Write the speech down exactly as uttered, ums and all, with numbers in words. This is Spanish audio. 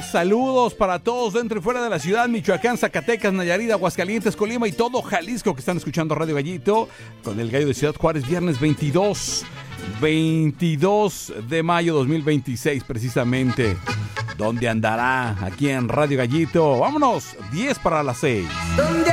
saludos para todos dentro y fuera de la ciudad, Michoacán, Zacatecas, Nayarit, Aguascalientes, Colima y todo Jalisco que están escuchando Radio Gallito con el Gallo de Ciudad Juárez, viernes veintidós de mayo dos mil veintiséis precisamente. ¿Dónde andará? Aquí en Radio Gallito. Vámonos, diez para las seis. ¿Dónde